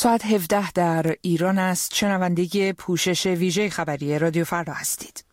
ساعت 17 در ایران است. شنونده پوشش ویژه خبری رادیو فردا هستید.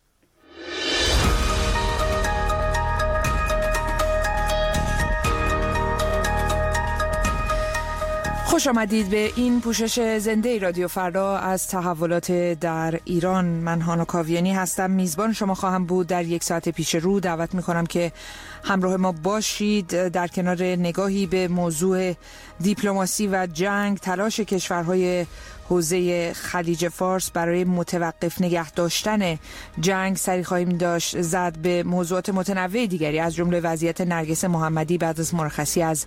خوش آمدید به این پوشش زنده رادیو فردا از تحولات در ایران. من هانا کاویانی هستم، میزبان شما خواهم بود در یک ساعت پیش رو. دعوت میکنم که همراه ما باشید در کنار نگاهی به موضوع دیپلماسی و جنگ، تلاش کشورهای حوزه خلیج فارس برای متوقف نگه داشتن جنگ سری خواهیم داشت زد به موضوعات متنوع دیگری، از جمله وضعیت نرگس محمدی بعد از مرخصی از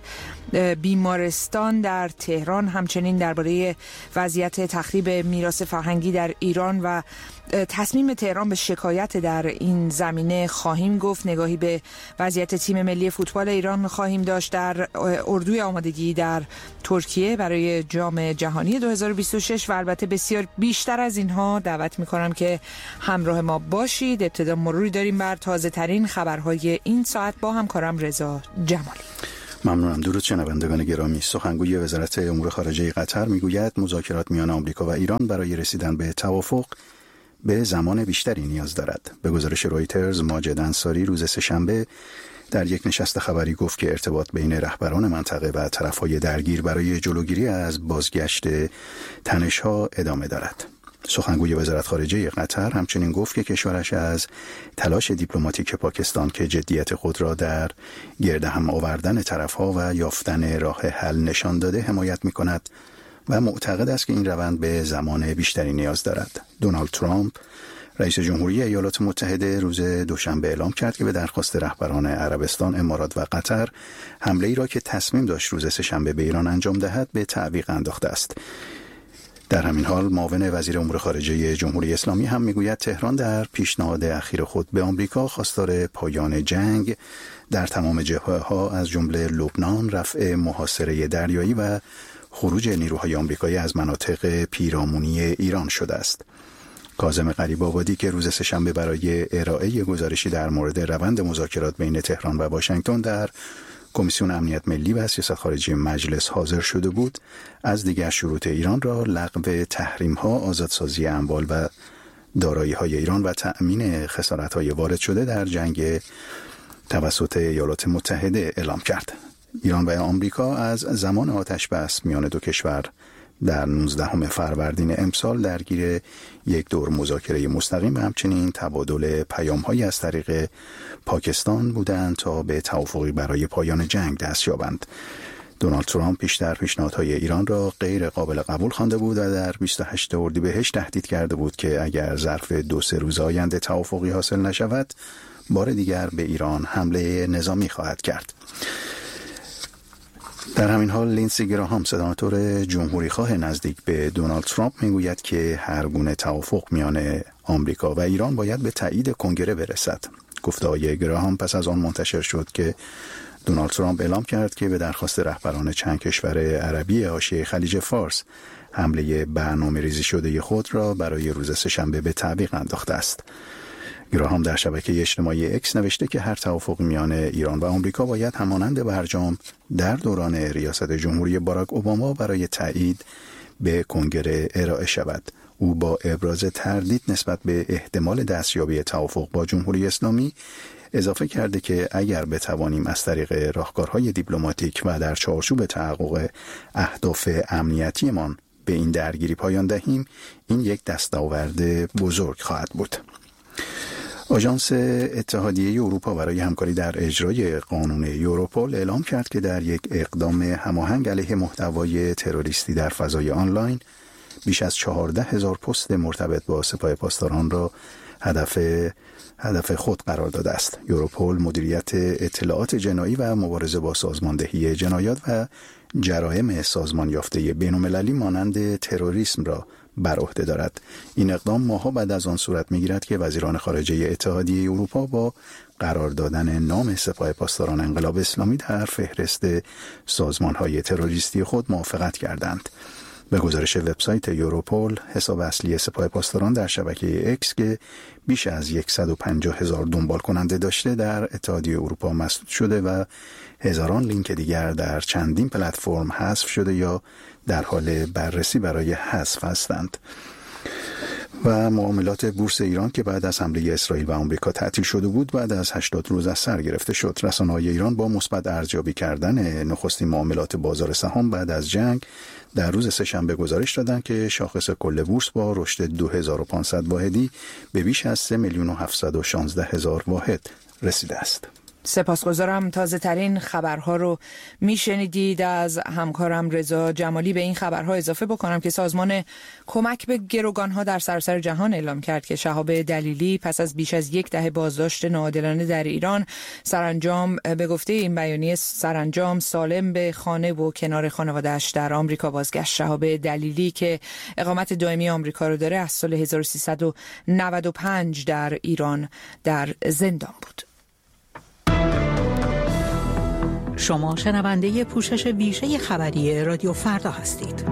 بیمارستان در تهران، همچنین درباره وضعیت تخریب میراث فرهنگی در ایران و تصمیم تهران به شکایت در این زمینه خواهیم گفت. نگاهی به وضعیت تیم ملی فوتبال ایران خواهیم داشت در اردوی آمادگی در ترکیه برای جام جهانی 2026 و البته بسیار بیشتر از اینها. دعوت میکنم که همراه ما باشید. ابتدا مروری داریم بر تازه ترین خبرهای این ساعت با همکارم رضا جمالی. ممنونم. درود شنوندگان گرامی. سخنگوی وزارت امور خارجه قطر میگوید مذاکرات میان آمریکا و ایران برای رسیدن به توافق به زمان بیشتری نیاز دارد. به گزارش رویترز، ماجد انصاری روز سه‌شنبه در یک نشست خبری گفت که ارتباط بین رهبران منطقه و طرفهای درگیر برای جلوگیری از بازگشت تنش‌ها ادامه دارد. سخنگوی وزارت خارجه قطر همچنین گفت که کشورش از تلاش دیپلماتیک پاکستان که جدیت خود را در گرد هم آوردن طرفها و یافتن راه حل نشان داده حمایت می‌کند و معتقد است که این روند به زمان بیشتری نیاز دارد. دونالد ترامپ رئیس جمهوری ایالات متحده روز دوشنبه اعلام کرد که به درخواست رهبران عربستان، امارات و قطر حمله‌ای را که تصمیم داشت روز سه‌شنبه به ایران انجام دهد به تعویق انداخته است. در همین حال معاون وزیر امور خارجه جمهوری اسلامی هم میگوید تهران در پیشنهاد اخیر خود به آمریکا خواستار پایان جنگ در تمام جبهه‌ها از جمله لبنان، رفع محاصره دریایی و خروج نیروهای آمریکایی از مناطق پیرامونی ایران شده است. کاظم غریب‌آبادی که روز سه‌شنبه برای ارائه گزارشی در مورد روند مذاکرات بین تهران و واشنگتن در کمیسیون امنیت ملی و سیاست خارجی مجلس حاضر شده بود، از دیگر شروط ایران را لغو تحریم‌ها، آزادسازی اموال و دارایی‌های ایران و تأمین خسارت‌های وارد شده در جنگ توسط ایالات متحده اعلام کرد. ایران و آمریکا از زمان آتش بس میان دو کشور در 19 فروردین امسال درگیر یک دور مذاکره مستقیم و همچنین تبادل پیام‌هایی از طریق پاکستان بودند تا به توافقی برای پایان جنگ دست یابند. دونالد ترامپ پیشتر پیشنهادهای ایران را غیر قابل قبول خوانده بود و در 28 اردیبهشت تهدید کرده بود که اگر ظرف 2-3 روز آینده توافقی حاصل نشود، بار دیگر به ایران حمله نظامی خواهد کرد. در همین حال لینسی گراهام، سناتور جمهوری خواه نزدیک به دونالد ترامپ، میگوید که هر گونه توافق میان آمریکا و ایران باید به تایید کنگره برسد. گفته‌های گراهام پس از آن منتشر شد که دونالد ترامپ اعلام کرد که به درخواست رهبران چند کشور عربی حاشیه خلیج فارس حمله برنامه‌ریزی شده خود را برای روز سه‌شنبه به تعویق انداخته است. گراهام در شبکه اجتماعی اکس نوشته که هر توافق میان ایران و آمریکا باید همانند برجام در دوران ریاست جمهوری باراک اوباما برای تایید به کنگره ارائه شود. او با ابراز تردید نسبت به احتمال دستیابی توافق با جمهوری اسلامی اضافه کرده که اگر بتوانیم از طریق راهکارهای دیپلماتیک و در چارچوب تحقق اهداف امنیتیمان به این درگیری پایان دهیم، این یک دستاورد بزرگ خواهد بود. آژانس اتحادیه اروپا برای همکاری در اجرای قانون یوروپول اعلام کرد که در یک اقدام هماهنگ علیه محتوای تروریستی در فضای آنلاین بیش از 14,000 پست مرتبط با سپاه پاسداران را هدف خود قرار داده است. یوروپول مدیریت اطلاعات جنایی و مبارزه با سازماندهی جنایات و جرایم سازمان یافته بین‌المللی مانند تروریسم را بر عهده دارد. این اقدام ماه‌ها بعد از آن صورت می‌گیرد که وزیران خارجه اتحادیه اروپا با قرار دادن نام سپاه پاسداران انقلاب اسلامی در فهرست سازمان‌های تروریستی خود موافقت کردند. به گزارش وبسایت یوروپول، حساب اصلی سپاه پاسداران در شبکه اکس که بیش از 150,000 دنبال کننده داشته در اتحادیه اروپا مسدود شده و هزاران لینک دیگر در چندین پلتفرم حذف شده یا در حال بررسی برای حذف هستند. و معاملات بورس ایران که بعد از حمله اسرائیل و آمریکا تعطیل شده بود بعد از 80 روز از سر گرفته شد. رسانه‌های ایران با مثبت ارزیابی کردن نخستین معاملات بازار سهام بعد از جنگ در روز سه‌شنبه گزارش دادند که شاخص کل بورس با رشد 2500 واحدی به بیش از 3,716,000 واحد رسیده است. سپاسگزارم. تازه ترین خبرها رو میشنیدید از همکارم رضا جمالی. به این خبرها اضافه بکنم که سازمان کمک به گروگانها در سراسر جهان اعلام کرد که شهاب دلیلی پس از بیش از 10 دهه بازداشت ناعادلانه در ایران سرانجام به گفته این بیانیه سالم به خانه و کنار خانواده‌اش در آمریکا بازگشت. شهاب دلیلی که اقامت دائمی آمریکا رو داره از سال 1395 در ایران در زندان بود. شما شنونده پوشش ویژه خبری رادیو فردا هستید.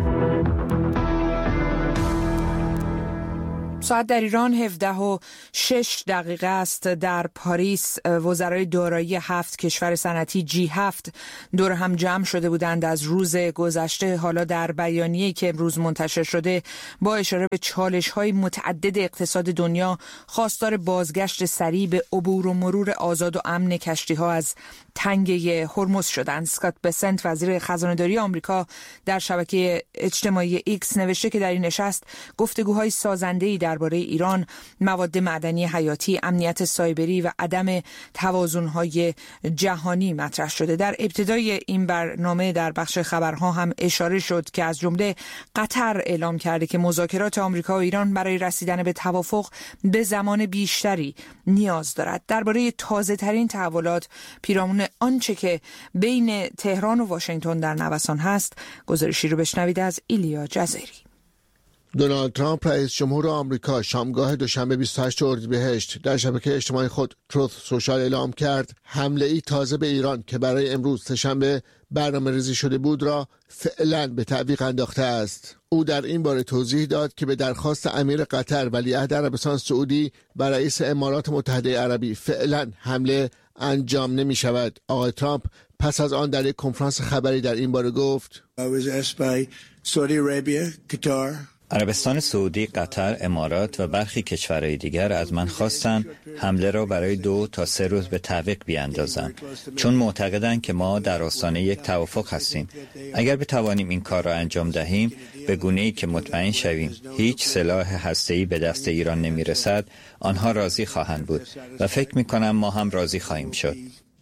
ساعت در ایران 17:06 است. در پاریس وزرای دارایی 7 کشور صنعتی G7 دور هم جمع شده بودند از روز گذشته. حالا در بیانیه‌ای که امروز منتشر شده با اشاره به چالش‌های متعدد اقتصاد دنیا خواستار بازگشت سریع به عبور و مرور آزاد و امن کشتی‌ها از تنگه هرمز شدند. اسکات بسنت وزیر خزانه‌داری آمریکا در شبکه اجتماعی ایکس نوشته که در این نشست گفتگوهای سازنده‌ای درباره ایران، مواد معدنی حیاتی، امنیت سایبری و عدم توازن‌های جهانی مطرح شده. در ابتدای این برنامه در بخش خبرها هم اشاره شد که از جمله قطر اعلام کرده که مذاکرات آمریکا و ایران برای رسیدن به توافق به زمان بیشتری نیاز دارد. درباره تازه‌ترین تحولات پیرامون آنچه که بین تهران و واشنگتن در نوسان هست، گزارشی رو بشنوید از ایلیا جزیری. دونالد ترامپ رئیس جمهور آمریکا شامگاه دوشنبه 28 اردیبهشت در شبکه اجتماعی خود تروث سوشال اعلام کرد حمله ای تازه به ایران که برای امروز سه‌شنبه برنامه‌ریزی شده بود را فعلا به تعویق انداخته است. او در این باره توضیح داد که به درخواست امیر قطر ولیعهد عربستان سعودی و رئیس امارات متحده عربی فعلا حمله انجام نمی شود. آقای ترامپ پس از آن در یک کنفرانس خبری در این باره گفت عربستان سعودی، قطر، امارات و برخی کشورهای دیگر از من خواستند حمله را برای 2 تا 3 روز به تعویق بیاندازم، چون معتقدند که ما در آستانه یک توافق هستیم. اگر بتوانیم این کار را انجام دهیم، به گونه‌ای که مطمئن شویم هیچ سلاح هسته‌ای به دست ایران نمی‌رسد، آنها راضی خواهند بود و فکر می‌کنم ما هم راضی خواهیم شد.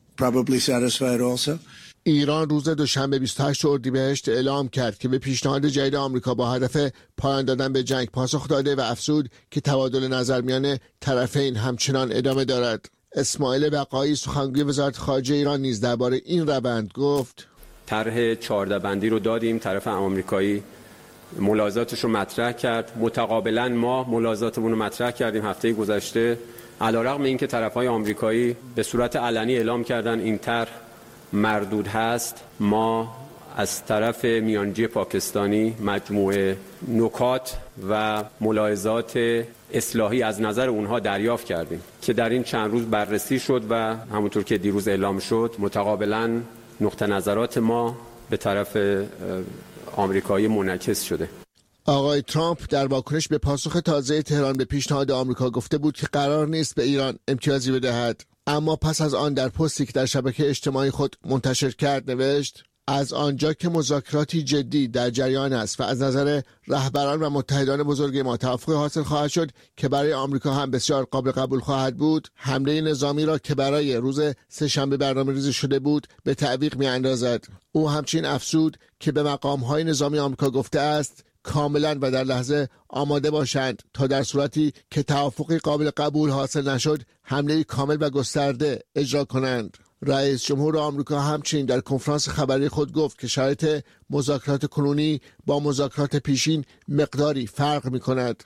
ایران روز دوشنبه 28 اردیبهشت اعلام کرد که به پیشنهاد جدید آمریکا با هدف پایان دادن به جنگ پاسخ داده و افزود که تبادل نظر میان طرفین همچنان ادامه دارد. اسماعیل بقایی سخنگوی وزارت خارجه ایران نیز درباره این روند گفت: طرح 14 بندی رو دادیم، طرف آمریکایی ملاحظاتش رو مطرح کرد، متقابلا ما ملاحظاتمون رو مطرح کردیم هفته گذشته. علیرغم اینکه طرف‌های آمریکایی به صورت علنی اعلام کردن این طرح مردود هست، ما از طرف میانجی پاکستانی مجموعه نکات و ملاحظات اصلاحی از نظر اونها دریافت کردیم که در این چند روز بررسی شد و همونطور که دیروز اعلام شد متقابلا نقطه نظرات ما به طرف آمریکایی منعکس شده. آقای ترامپ در واکنش به پاسخ تازه تهران به پیشنهاد آمریکا گفته بود که قرار نیست به ایران امتیازی بدهد، اما پس از آن در پستی که در شبکه اجتماعی خود منتشر کرد نوشت: از آنجا که مذاکراتی جدی در جریان است و از نظر رهبران و متحدان بزرگ ما توافق حاصل خواهد شد که برای آمریکا هم بسیار قابل قبول خواهد بود، حمله نظامی را که برای روز سه‌شنبه برنامه‌ریزی شده بود به تعویق می‌اندازد. او همچنین افزود که به مقام‌های نظامی آمریکا گفته است کاملا و در لحظه آماده باشند تا در صورتی که توافقی قابل قبول حاصل نشد حمله کامل و گسترده اجرا کنند. رئیس جمهور آمریکا همچنین در کنفرانس خبری خود گفت که شرایط مذاکرات کنونی با مذاکرات پیشین مقداری فرق می کند.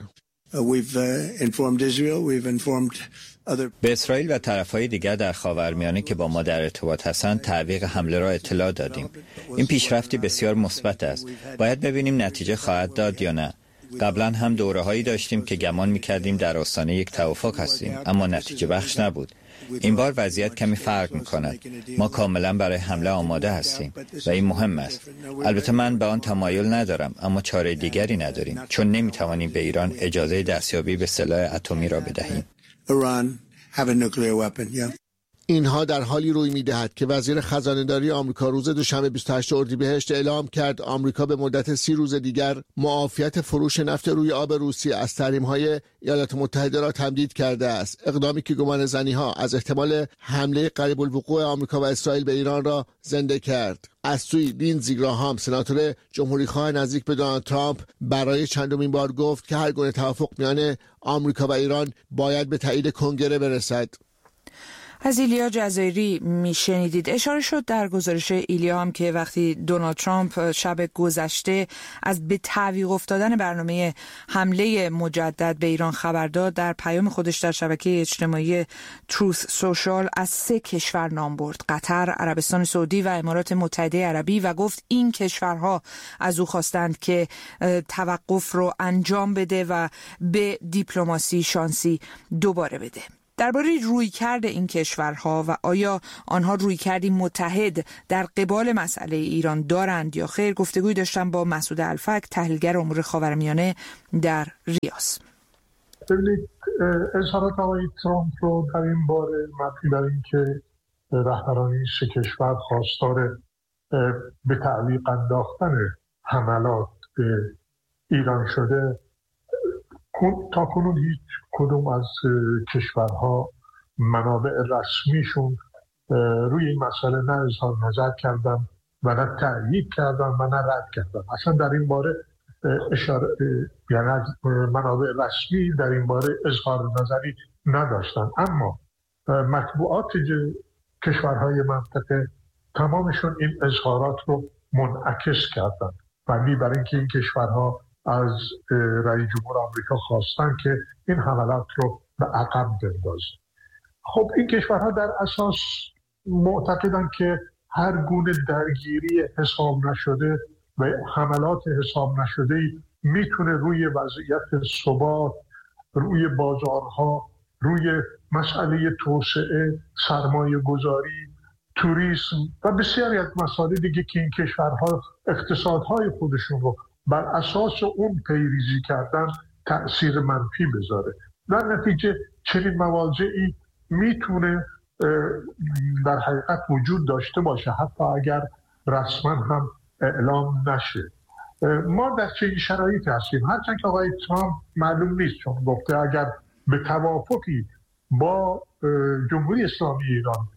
به اسرائیل و طرفهای دیگر در خاورمیانه که با ما در ارتباط هستند تعویق حمله را اطلاع دادیم. این پیشرفتی بسیار مثبت است. باید ببینیم نتیجه خواهد داد یا نه. قبلا هم دوره‌هایی داشتیم که گمان می‌کردیم در آستانه یک توافق هستیم، اما نتیجه بخش نبود. این بار وضعیت کمی فرق می‌کند. ما کاملا برای حمله آماده هستیم و این مهم است. البته من به آن تمایل ندارم، اما چاره دیگری نداریم، چون نمی‌توانیم به ایران اجازه دستیابی به سلاح اتمی را بدهیم. اینها در حالی روی می‌دهد که وزیر خزانه‌داری آمریکا روز دوشنبه 28 اردیبهشت اعلام کرد آمریکا به مدت 30 روز دیگر معافیت فروش نفت روی آب روسیه از تحریم‌های ایالات متحده را تمدید کرده است. اقدامی که گمان زنی‌ها از احتمال حمله قریب الوقوع آمریکا و اسرائیل به ایران را زنده کرد. از سوی لیندزی گراهام، سناتور جمهوری‌خواه نزدیک به دونالد ترامپ، برای چندمین بار گفت که هر گونه توافق میان آمریکا و ایران باید به تایید کنگره برسد. از ایلیا جزایری میشنیدید. اشاره شد در گزارش ایلیا هم که وقتی دونالد ترامپ شب گذشته از به تعویق افتادن برنامه حمله مجدد به ایران خبر داد، در پیام خودش در شبکه اجتماعی تروث سوشال از 3 کشور نام برد: قطر، عربستان سعودی و امارات متحده عربی، و گفت این کشورها از او خواستند که توقف رو انجام بده و به دیپلماسی شانسی دوباره بده. درباره رویکرد این کشورها و آیا آنها رویکردی متحد در قبال مسئله ایران دارند یا خیر، گفتگوی داشتم با مسعود الفک، تحلیلگر امور خاورمیانه در ریاض. ببینید، اظهارات آقای ترامپ رو در این باره مبنی بر این که رهبران این 3 کشور خواستار به تعویق انداختن حملات به ایران شده، تا کنون هیچ کدوم از کشورها منابع رسمیشون روی این مسئله نه اظهار نظر کردن و نه تأیید کردن و نه رد کردن. اصلا در این باره یعنی منابع رسمی در این باره اظهار نظری نداشتن. اما مطبوعات کشورهای منطقه تمامشون این اظهارات رو منعکس کردن، ولی برای اینکه این کشورها از رئیس جمهور آمریکا خواستن که این حملات رو به عقب بندازن. خب این کشورها در اساس معتقدن که هر گونه درگیری حساب نشده و حملات حساب نشده میتونه روی وضعیت ثبات، روی بازارها، روی مسئله توسعه، سرمایه گذاری، توریسم و بسیاری از مسائل دیگه که این کشورها اقتصادهای خودشون رو بر اساس اون پیریزی کردن تأثیر منفی بذاره. در نتیجه چنین مواضعی میتونه در حقیقت وجود داشته باشه، حتی اگر رسما هم اعلام نشه. ما در چه شرایطی هستیم؟ هرچند که آقای ترامپ معلوم نیست، چون گفته اگر به توافقی با جمهوری اسلامی ایران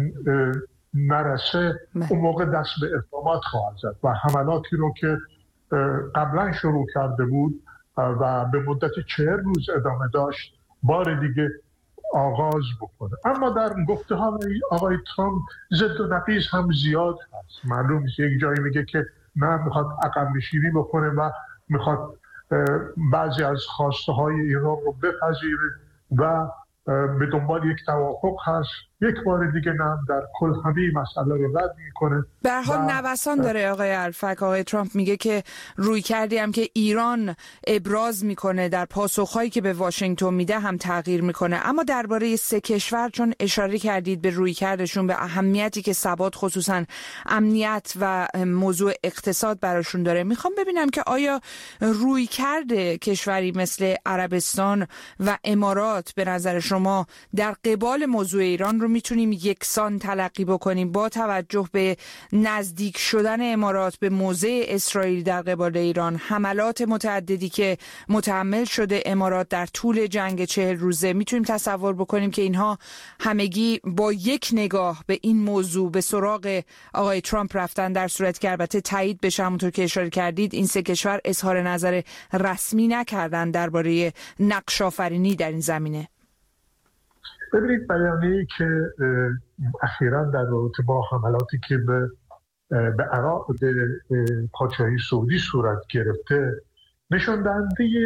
نرسه اون موقع دست به اقدامات خواهد زد و حملاتی رو که قبلا شروع کرده بود و به مدت 40 روز ادامه داشت بار دیگه آغاز بکنه. اما در گفته ها آقای ترامپ ضد و نقیض هم زیاد هست. معلوم است یک جایی میگه که نه، میخواد عقب نشینی بکنه و میخواد بعضی از خواسته های ایران رو بپذیره و به دنبال یک توافق هست. یک بار دیگه نه، در کل همه مسئله رو رد میکنه. به هر حال نوسان داره آقای الفک. آقای ترامپ میگه که روی کردی هم که ایران ابراز میکنه در پاسخهایی که به واشنگتن میده هم تغییر میکنه. اما درباره 3 کشور، چون اشاره کردید به روی کردشون، به اهمیتی که ثبات خصوصا امنیت و موضوع اقتصاد براشون داره، میخوام ببینم که آیا روی کرده کشوری مثل عربستان و امارات به نظر شما در قبال موضوع ایران رو میتونیم یکسان تلقی بکنیم با توجه به نزدیک شدن امارات به موضع اسرائیل در قبال ایران، حملات متعددی که متحمل شده امارات در طول جنگ 40 روزه؟ میتونیم تصور بکنیم که اینها همگی با یک نگاه به این موضوع به سراغ آقای ترامپ رفتن، در صورتی که البته تایید بشه. همونطور که اشاره کردید این 3 کشور اظهار نظر رسمی نکردن درباره نقش آفرینی در این زمینه. ببینید، بیانیه‌ای که اخیراً در رابطه با حملاتی که به عراق، به پادشاهی سعودی صورت گرفته، نشان دهنده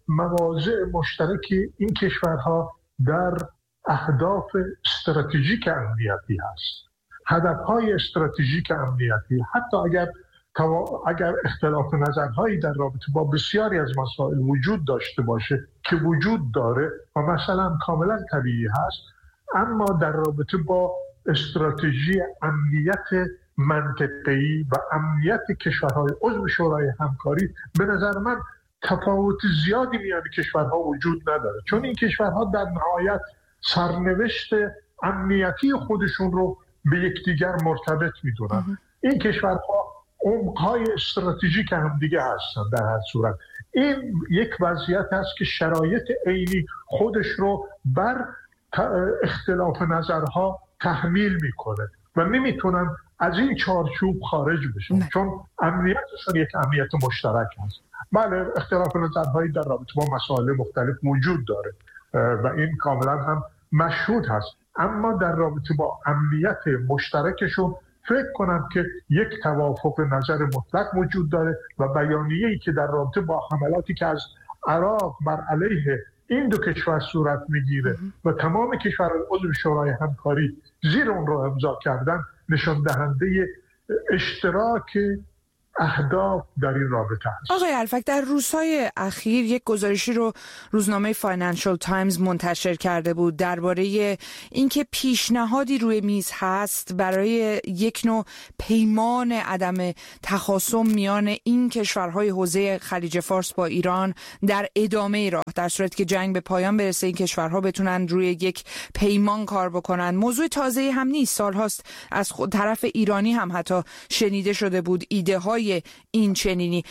مواضع مشترک این کشورها در اهداف استراتژیک امنیتی هست، هدفهای استراتژیک امنیتی. حتی اگر اختلاف نظرهایی در رابطه با بسیاری از مسائل وجود داشته باشه که وجود داره و مثلا کاملا طبیعی هست، اما در رابطه با استراتژی امنیت منطقه‌ای و امنیت کشورهای عضو شورای همکاری به نظر من تفاوت زیادی میان کشورها وجود نداره، چون این کشورها در نهایت سرنوشت امنیتی خودشون رو به یکدیگر مرتبط میدونن. این کشورها عمق‌های استراتژیک هم دیگه هستن. در هر صورت این یک وضعیت است که شرایط عینی خودش رو بر اختلاف نظرها تحمیل میکنه و نمیتونن از این چارچوب خارج بشن، چون امنیتشون یک امنیت مشترک هست. بله اختلاف نظرهایی در رابطه با مسائل مختلف وجود داره و این کاملا هم مشهود هست، اما در رابطه با امنیت مشترکشون فکر کنم که یک توافق نظر مطلق وجود داره و بیانیه‌ای که در رابطه با حملاتی که از عراق بر علیه این دو کشور صورت میگیره و تمام کشورهای عضو شورای همکاری زیر اون رو امضا کردن نشان دهنده اشتراک اهداف در این رابطه است. آقای الفک، در روزهای اخیر یک گزارشی رو روزنامه فاینانشال تایمز منتشر کرده بود درباره اینکه پیشنهادی روی میز هست برای یک نوع پیمان عدم تخاصم میان این کشورهای حوزه خلیج فارس با ایران در ادامه راه، در صورتی که جنگ به پایان برسه این کشورها بتونن روی یک پیمان کار بکنن. موضوع تازه هم نیست، سالهاست از طرف ایرانی هم حتی شنیده شده بود ایده های این چنینی.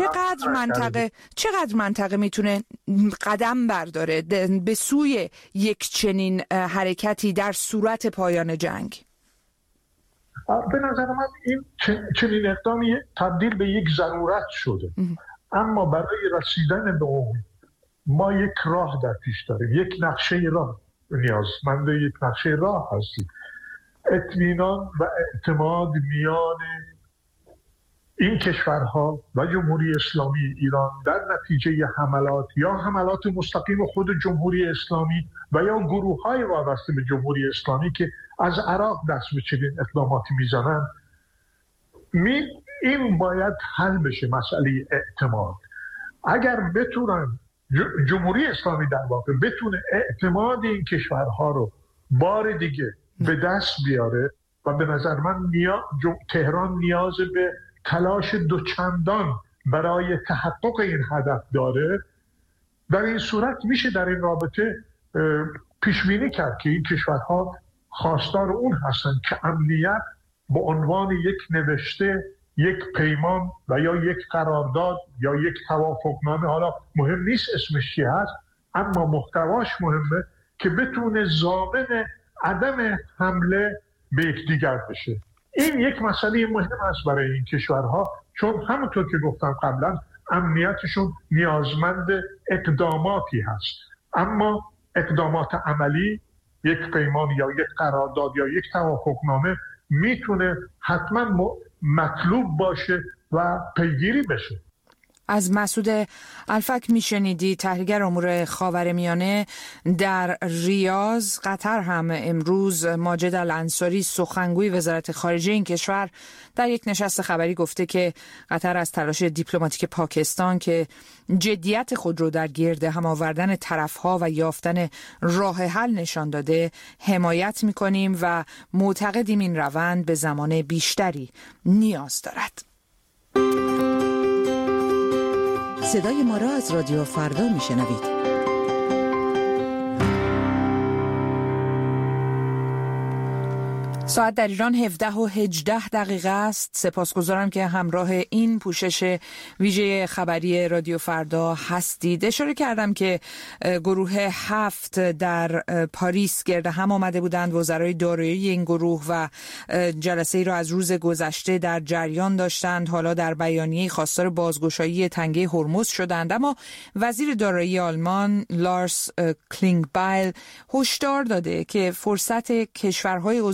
چقدر منطقه میتونه قدم برداره به سوی یک چنین حرکتی در صورت پایان جنگ؟ به نظر من این چنین اقدامی تبدیل به یک ضرورت شده، اما برای رسیدن به اون ما یک راه در پیش داریم، یک نقشه راه نیازمند یک نقشه راه هستیم. اطمینان و اعتماد میان این کشورها و جمهوری اسلامی ایران در نتیجه حملات یا حملات مستقیم خود جمهوری اسلامی و یا گروه‌های وابسته به جمهوری اسلامی که از عراق دست به چنین اقداماتی میزنن، این باید حل بشه. مسئله اعتماد، اگر بتونن جمهوری اسلامی در واقع بتونه اعتماد این کشورها رو بار دیگه به دست بیاره و به نظر من تهران نیاز به تلاش دوچندان برای تحقق این هدف داره، در این صورت میشه در این رابطه پیش بینی کرد که این کشورها خواستار اون هستن که امنیت به عنوان یک نوشته، یک پیمان و یا یک قرارداد یا یک توافقنامه، حالا مهم نیست اسمش چی هست، اما محتواش مهمه که بتونه ضامن عدم حمله به یکدیگر بشه. این یک مسئله مهم است برای این کشورها، چون همونطور که گفتم قبلا امنیتشون نیازمند اقداماتی هست، اما اقدامات عملی، یک پیمان یا یک قرارداد یا یک توافقنامه میتونه حتما مطلوب باشه و پیگیری بشه. از مسعود الفک میشنیدی، تحلیلگر امور خاورمیانه در ریاض قطر. هم امروز ماجد الانصاری سخنگوی وزارت خارجه این کشور در یک نشست خبری گفته که قطر از تلاش دیپلماتیک پاکستان که جدیت خود رو در گرد هم آوردن طرف‌ها و یافتن راه حل نشان داده حمایت می‌کنیم و معتقدیم این روند به زمان بیشتری نیاز دارد. صدای ما را از رادیو فردا میشنوید. ساعت در ایران 17:18 است. سپاسگزارم که همراه این پوشش ویژه خبری رادیو فردا هستید. اشاره کردم که گروه 7 در پاریس گرد هم آمده بودند. وزرای دارایی این گروه و جلسه‌ای را از روز گذشته در جریان داشتند. حالا در بیانیه خواستار بازگشایی تنگه هرمز شدند، اما وزیر دارایی آلمان لارس کلینگبایل هشدار داده که فرصت کشورهای عضو گروه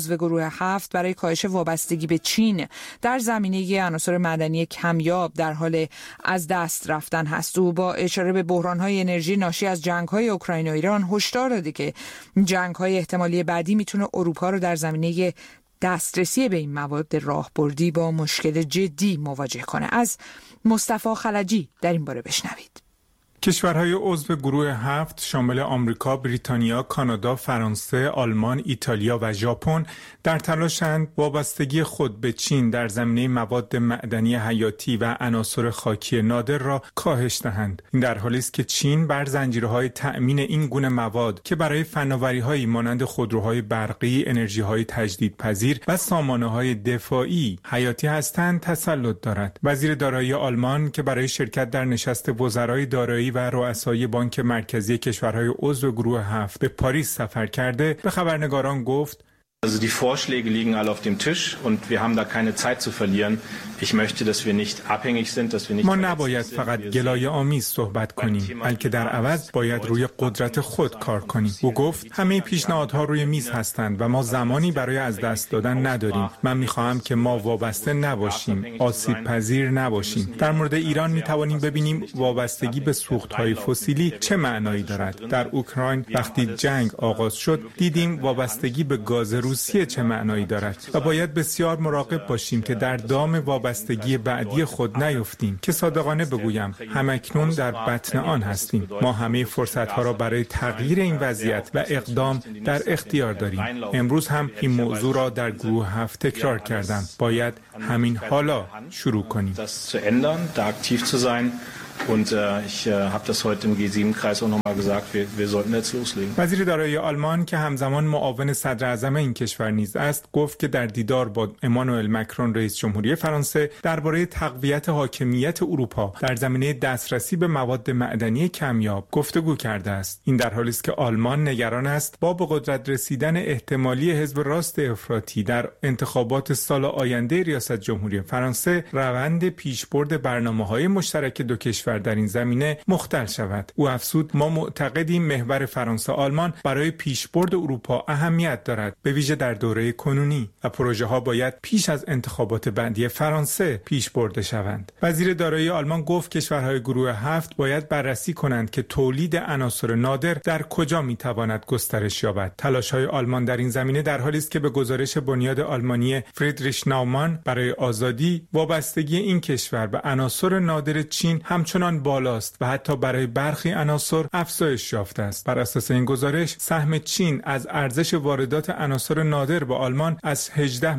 گروه 7 برای کاهش وابستگی به چین در زمینه عناصر معدنی کمیاب در حال از دست رفتن هست. او با اشاره به بحران‌های انرژی ناشی از جنگ‌های اوکراین و ایران هشدار داده که جنگ‌های احتمالی بعدی میتونه اروپا رو در زمینه دسترسی به این مواد راهبردی با مشکل جدی مواجه کنه. از مصطفی خلجی در این باره بشنوید. کشورهای عضو گروه 7 شامل آمریکا، بریتانیا، کانادا، فرانسه، آلمان، ایتالیا و ژاپن در تلاشند وابستگی خود به چین در زمینه مواد معدنی حیاتی و عناصر خاکی نادر را کاهش دهند. این در حالی است که چین بر زنجیرهای تأمین این گونه مواد که برای فناوری‌هایی مانند خودروهای برقی، انرژی‌های تجدیدپذیر و سامانه‌های دفاعی حیاتی هستند تسلط دارد. وزیر دارایی آلمان که برای شرکت در نشست وزرای دارایی و رؤسای بانک مرکزی کشورهای عضو گروه 7 به پاریس سفر کرده به خبرنگاران گفت: Also die Vorschläge liegen alle auf dem Tisch und wir haben da keine Zeit zu verlieren. Ich möchte, dass wir nicht abhängig sind, dass wir nicht. ما نباید فقط گلایه آمیز صحبت کنیم، بلکه در عوض باید روی قدرت خود کار کنیم. او گفت همه پیشنهادها روی میز هستند و ما زمانی برای از دست دادن نداریم. من می‌خواهم که ما وابسته نباشیم، آسیب پذیر نباشیم. در مورد ایران می‌توانیم ببینیم وابستگی به سوخت‌های فسیلی چه معنایی دارد. در اوکراین وقتی جنگ آغاز شد، دیدیم وابستگی به گاز روسیه چه معنایی دارد و باید بسیار مراقب باشیم که در دام وابستگی بعدی خود نیفتیم. که صادقانه بگویم همکنون در بطن آن هستیم. ما همه فرصت‌ها را برای تغییر این وضعیت و اقدام در اختیار داریم. امروز هم این موضوع را در گروه 7 تکرار کردم. باید همین حالا شروع کنیم. Und ich habe das heute im G7-Kreis auch nochmal gesagt, wir sollten jetzt loslegen. وزیر دارایی آلمان که همزمان معاون صدر اعظم این کشور نیز است گفت که در دیدار با امانوئل مکرون رئیس جمهوری فرانسه درباره تقویت حاکمیت اروپا در زمینه دسترسی به مواد معدنی کمیاب گفتگو کرده است. این در حالی است که آلمان نگران است با به قدرت رسیدن احتمالی حزب راست افراطی در انتخابات سال آینده ریاست جمهوری فرانسه روند پیشبرد برنامه‌های مشترک دو کشور در این زمینه مختل شود. او افزود ما معتقدیم محور فرانسه آلمان برای پیشبرد اروپا اهمیت دارد، به ویژه در دوره کنونی، و پروژه ها باید پیش از انتخابات بعدی فرانسه پیش برده شوند. وزیر دارایی آلمان گفت کشورهای گروه 7 باید بررسی کنند که تولید عناصر نادر در کجا میتواند گسترش یابد. تلاش های آلمان در این زمینه در حالی است که به گزارش بنیاد آلمانی فریدریش ناومان برای آزادی وابستگی این کشور به عناصر نادر چین همچنان بالاست و حتی برای برخی عناصر افزایش یافته است. بر اساس این گزارش سهم چین از ارزش واردات عناصر نادر به آلمان از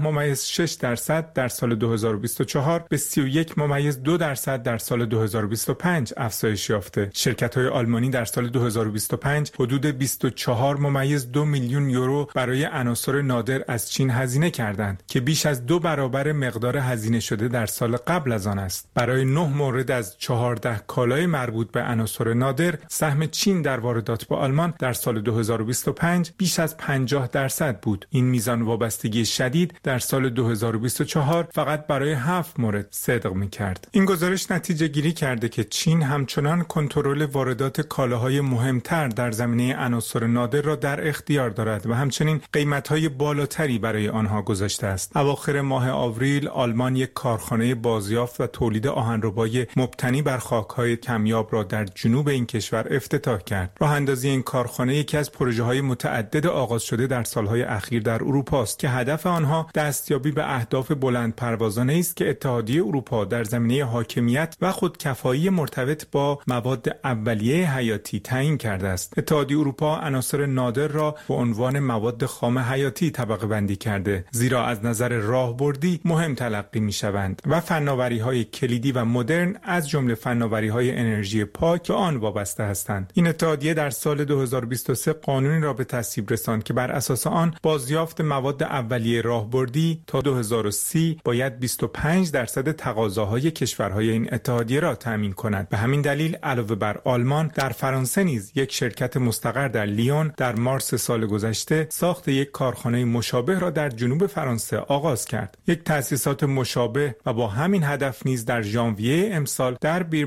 18.6% در سال 2024 به 31.2% در سال 2025 افزایش یافته. شرکت‌های آلمانی در سال 2025 حدود 24.2 میلیون یورو برای عناصر نادر از چین هزینه کردند که بیش از 2 برابر مقدار هزینه شده در سال قبل از آن است. برای 9 مورد از 14 کالای مربوط به عناصر نادر سهم چین در واردات به آلمان در سال 2025 بیش از 50% بود. این میزان وابستگی شدید در سال 2024 فقط برای 7 مورد صدق می‌کرد. این گزارش نتیجه گیری کرده که چین همچنان کنترل واردات کالاهای مهمتر در زمینه عناصر نادر را در اختیار دارد و همچنین قیمت‌های بالاتری برای آنها گذاشته است. اواخر ماه آوریل آلمان یک کارخانه بازیافت و تولید آهنربای مبتنی بر خاک‌های کمیاب را در جنوب این کشور افتتاح کرد. راه اندازی این کارخانه یکی از پروژه‌های متعدد آغاز شده در سال‌های اخیر در اروپا است که هدف آنها دستیابی به اهداف بلندپروازانه است که اتحادیه اروپا در زمینه حاکمیت و خودکفایی مرتبط با مواد اولیه حیاتی تعیین کرده است. اتحادیه اروپا عناصر نادر را به عنوان مواد خام حیاتی طبقه بندی کرده، زیرا از نظر راهبردی مهم تلقی می‌شوند و فناوری‌های کلیدی و مدرن از جمله فناوری‌های انرژی پاک به آن وابسته هستند. این اتحادیه در سال 2023 قانونی را به تصویب رساند که بر اساس آن بازیافت مواد اولیه راهبردی تا 2030 باید 25% تقاضاهای کشورهای این اتحادیه را تامین کند. به همین دلیل علاوه بر آلمان در فرانسه نیز یک شرکت مستقر در لیون در مارس سال گذشته ساخت یک کارخانه مشابه را در جنوب فرانسه آغاز کرد. یک تأسیسات مشابه و با همین هدف نیز در ژانویه امسال در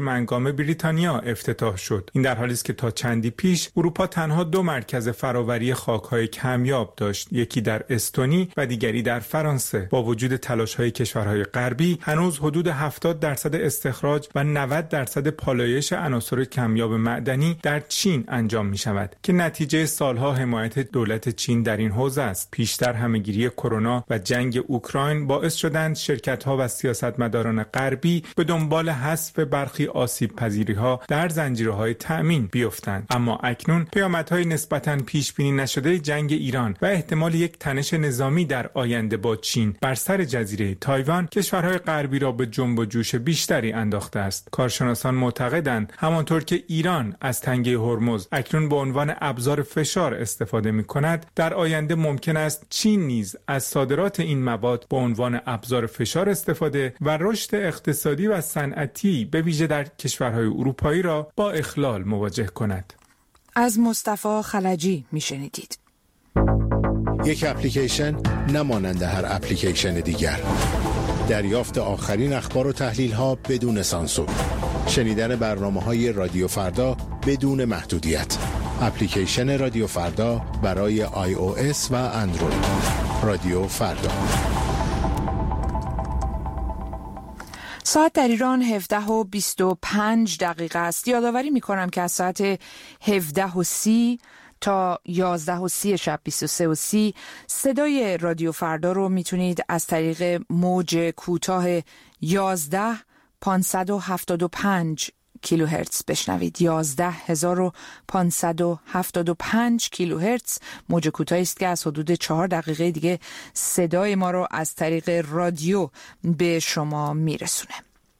منگام بریتانیا افتتاح شد. این در حالی است که تا چندی پیش اروپا تنها 2 مرکز فراوری خاک‌های کمیاب داشت، یکی در استونی و دیگری در فرانسه. با وجود تلاش‌های کشورهای غربی، هنوز حدود 70% استخراج و 90% پالایش عناصر کمیاب معدنی در چین انجام می‌شود که نتیجه سالها حمایت دولت چین در این حوزه است. پیشتر همه‌گیری کرونا و جنگ اوکراین باعث شدند شرکت‌ها و سیاستمداران غربی به دنبال حذف برخی آسیب‌پذیری‌ها در زنجیره‌های تأمین بیفتند. اما اکنون پیامدهای نسبتاً پیش‌بینی نشده جنگ ایران و احتمال یک تنش نظامی در آینده با چین بر سر جزیره تایوان کشورهای غربی را به جنب و جوش بیشتری انداخته است. کارشناسان معتقدند همانطور که ایران از تنگه هرمز اکنون به عنوان ابزار فشار استفاده می‌کند، در آینده ممکن است چین نیز از صادرات این مواد به عنوان ابزار فشار استفاده و رشد اقتصادی و صنعتی به ویژه در کشورهای اروپایی را با اخلال مواجه کند. از مصطفی خلجی میشنیدید. یک اپلیکیشن نمانند هر اپلیکیشن دیگر. دریافت آخرین اخبار و تحلیل‌ها بدون سانسور. شنیدن برنامه‌های رادیو فردا بدون محدودیت. اپلیکیشن رادیو فردا برای iOS و اندروید. رادیو فردا. ساعت در ایران 17:25 است. یادآوری می‌کنم که از ساعت 17:30 تا 11:30 شب 23:30 صدای رادیو فردا رو میتونید از طریق موج کوتاه 11575 کیلوهرتز بشنوید. 11575 کیلوهرتز موج کوتاهی است که از حدود 4 دقیقه دیگه صدای ما رو از طریق رادیو به شما میرسونه.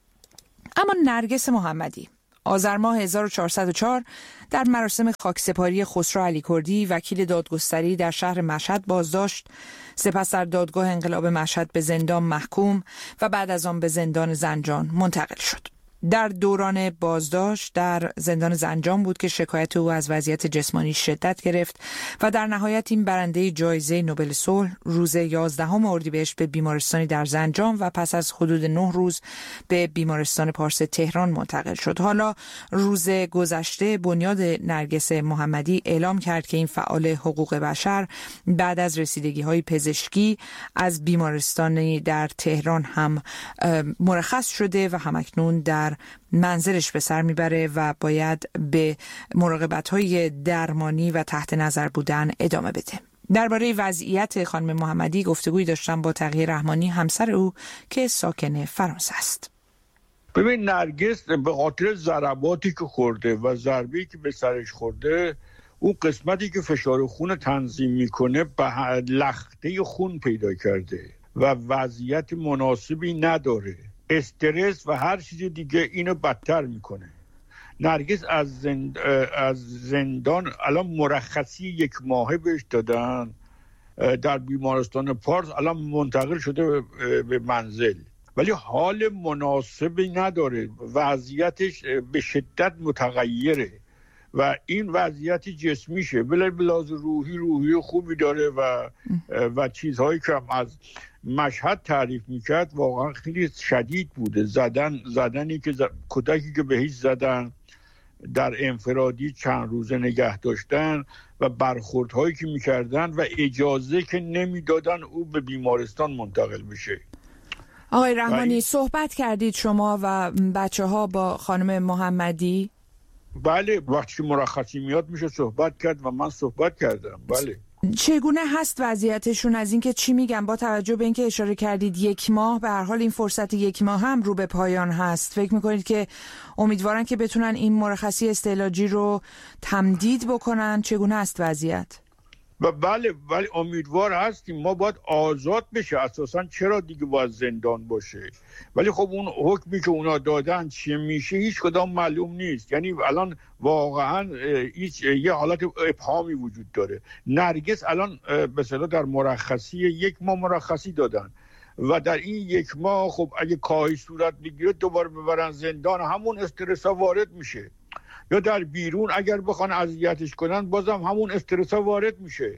اما نرگس محمدی آذر ماه 1404 در مراسم خاکسپاری خسرو علیکردی وکیل دادگستری در شهر مشهد بازداشت، سپس در دادگاه انقلاب مشهد به زندان محکوم و بعد از آن به زندان زنجان منتقل شد. در دوران بازداشت در زندان زنجان بود که شکایت او از وضعیت جسمانی شدت گرفت و در نهایت این برنده جایزه نوبل صلح روز 11 اردیبهشت به بیمارستانی در زنجان و پس از حدود 9 روز به بیمارستان پارس تهران منتقل شد. حالا روز گذشته بنیاد نرگس محمدی اعلام کرد که این فعال حقوق بشر بعد از رسیدگی‌های پزشکی از بیمارستانی در تهران هم مرخص شده و همکنون در منزلش به سر میبره و باید به مراقبت‌های درمانی و تحت نظر بودن ادامه بده. درباره وضعیت خانم محمدی گفتگویی داشتم با تقی رحمانی، همسر او که ساکن فرانسه است. ببین نرگس به خاطر ضرباتی که خورده و ضربه‌ای که به سرش خورده، اون قسمتی که فشار خون تنظیم میکنه به لخته خون پیدا کرده و وضعیت مناسبی نداره. استرس و هر چیز دیگه اینو بدتر میکنه. نرگس از زندان الان مرخصی 1 ماهه بهش دادن در بیمارستان پارس، الان منتقل شده به منزل، ولی حال مناسبی نداره، وضعیتش به شدت متغیره و این وضعیت جسمیشه، بلاز روحی خوبی داره و چیزهایی که از مشهد تعریف میکرد واقعا خیلی شدید بوده. زدنی که کودکی که بهش زدن، در انفرادی چند روزه نگه داشتن و برخوردهایی که میکردن و اجازه که نمیدادن او به بیمارستان منتقل بشه. آقای رحمانی صحبت کردید شما و بچه ها با خانم محمدی؟ بله، وقتی که مرخصی میاد میشه صحبت کرد و من صحبت کردم. بله. چگونه هست وضعیتشون؟ از اینکه چی میگن با توجه به اینکه اشاره کردید 1 ماه، به هر حال این فرصت 1 ماه هم رو به پایان هست، فکر میکنید که امیدوارن که بتونن این مرخصی استعلاجی رو تمدید بکنن؟ چگونه هست وضعیت؟ بله ولی امیدوار هستیم، ما باید آزاد بشه، اساسا چرا دیگه باید زندان باشه؟ ولی خب اون حکمی که اونا دادن چی میشه هیچ کدام معلوم نیست. یعنی الان واقعا یه حالت ابهامی وجود داره. نرگس الان به اصطلاح در مرخصی 1 ماه مرخصی دادن و در این 1 ماه خب اگه کاهی صورت بگیره دوباره ببرن زندان، همون استرس ها وارد میشه، یا در بیرون اگر بخوان اذیتش کنن بازم همون استرس ها وارد میشه.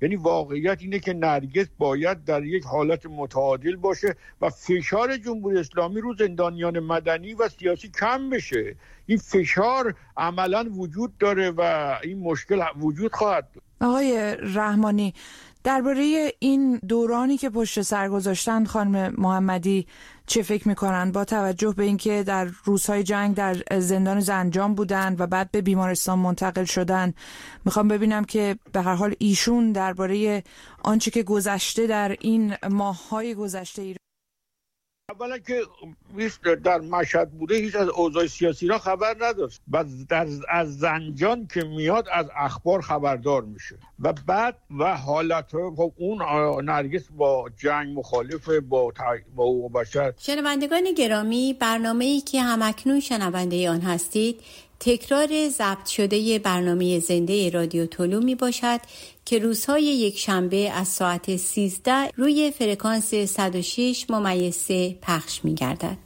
یعنی واقعیت اینه که نرگس باید در یک حالت متعادل باشه و فشار جمهوری اسلامی رو زندانیان مدنی و سیاسی کم بشه. این فشار عملا وجود داره و این مشکل وجود خواهد داشت. آقای رحمانی، درباره این دورانی که پشت سر گذاشتن خانم محمدی چه فکر میکنن با توجه به اینکه در روزهای جنگ در زندان زنجان بودن و بعد به بیمارستان منتقل شدن؟ میخوام ببینم که به هر حال ایشون درباره آنچه که گذشته در این ماههای گذشته ایران، اولا که در مشهد بوده هیچ از اوضاع سیاسی را خبر نداشت و از زنجان که میاد از اخبار خبردار میشه و بعد و حالت اون نرگس با جنگ مخالفه با حقوق بشر. شنوندگان گرامی، برنامه‌ای که همکنون شنونده آن هستید تکرار ضبط شده برنامه زنده رادیو طلوع می باشد که روزهای یک شنبه از ساعت 13 روی فرکانس 106/3 پخش می گردد.